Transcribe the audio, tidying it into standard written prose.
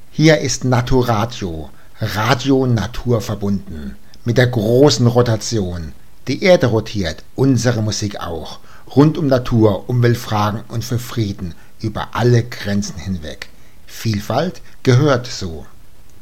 Hier ist Naturatio, Radio Natur verbunden, mit der großen Rotation. Die Erde rotiert, unsere Musik auch, rund um Natur, Umweltfragen und für Frieden über alle Grenzen hinweg. Vielfalt gehört so.